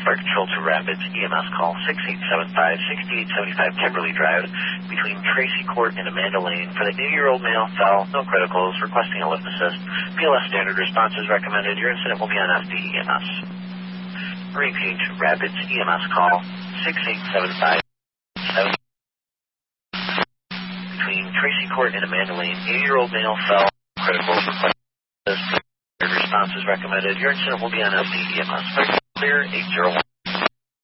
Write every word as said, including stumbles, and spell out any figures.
fire control to Rapids, E M S call six eight seven five, six eight seven five Kimberly Drive between Tracy Court and Amanda Lane for the eighty-year-old male, fell, no criticals, requesting a lift assist. P L S standard response is recommended. Your incident will be on F D E M S. Repeat, Rapids, E M S call six eight seven five, seven between Tracy Court and Amanda Lane, eighty-year-old male, fell, no criticals, requesting a lift assist. Response is recommended. Your incident will be on F D E M S. Clear eight zero one.